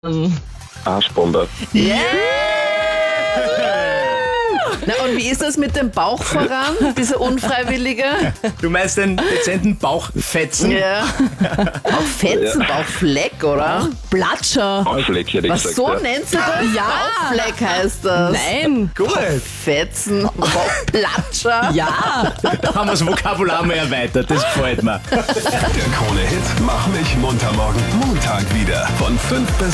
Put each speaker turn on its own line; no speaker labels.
Arschbombe.
Yeah! Na, und wie ist das mit dem Bauch voran, diese unfreiwillige?
Du meinst den dezenten Bauchfetzen?
Ja. Bauchfetzen, Bauchfleck, oder?
Platscher.
Bauchfleck hätte ich
Was,
gesagt.
so
Ja.
nennt sie das?
Ja.
Bauchfleck heißt das.
Nein.
Gut.
Fetzen, Bauchplatscher.
Ja.
Da haben wir das Vokabular mal erweitert, das gefällt mir.
Der Krone-Hit Mach mich munter morgen. Montag wieder von 5 bis